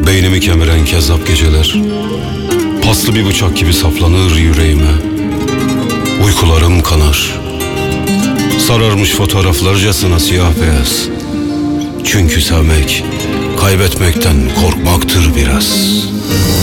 Beynimi kemiren kezzap geceler paslı bir bıçak gibi saplanır yüreğime. Uykularım kanar, sararmış fotoğraflarcasına siyah beyaz. Çünkü sevmek kaybetmekten korkmaktır biraz.